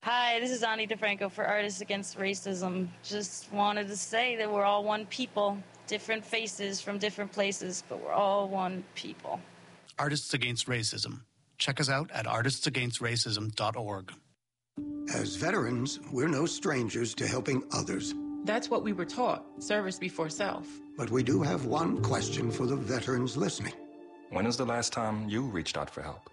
Hi, this is Ani DeFranco for Artists Against Racism. Just wanted to say that we're all one people, different faces from different places, but we're all one people. Artists Against Racism. Check us out at artistsagainstracism.org. As veterans, we're no strangers to helping others. That's what we were taught, service before self. But we do have one question for the veterans listening. When was the last time you reached out for help?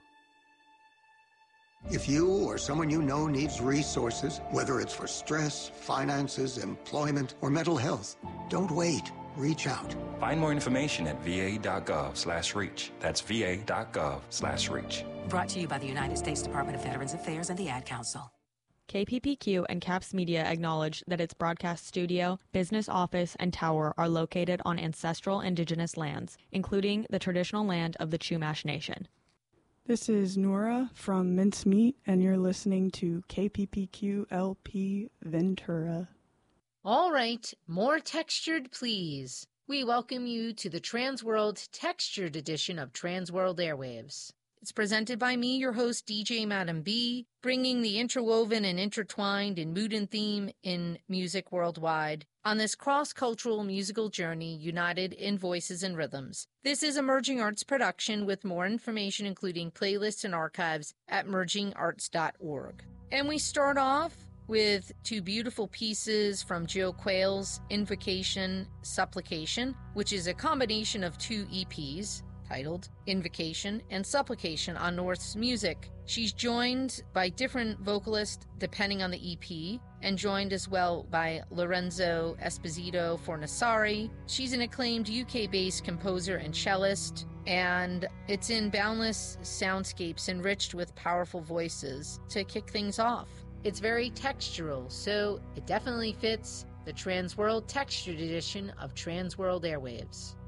If you or someone you know needs resources, whether it's for stress, finances, employment, or mental health, don't wait. Reach out. Find more information at va.gov/reach. That's va.gov/reach. Brought to you by the United States Department of Veterans Affairs and the Ad Council. KPPQ and CAPS Media acknowledge that its broadcast studio, business office, and tower are located on ancestral indigenous lands, including the traditional land of the Chumash Nation. This is Nora from Mincemeat, and you're listening to KPPQ LP Ventura. All right, more textured, please. We welcome you to the Transworld Textured edition of Transworld Airwaves. It's presented by me, your host, DJ Madam B, bringing the interwoven and intertwined in mood and theme in music worldwide on this cross-cultural musical journey united in voices and rhythms. This is a Merging Arts production with more information, including playlists and archives, at mergingarts.org. And we start off with two beautiful pieces from Joe Quayle's Invocation Supplication, which is a combination of two EPs, titled Invocation and Supplication on North's Music. She's joined by different vocalists depending on the EP, and joined as well by Lorenzo Esposito Fornassari. She's an acclaimed UK-based composer and cellist, and it's in boundless soundscapes enriched with powerful voices to kick things off. It's very textural, so it definitely fits the Transworld Textured edition of Transworld Airwaves.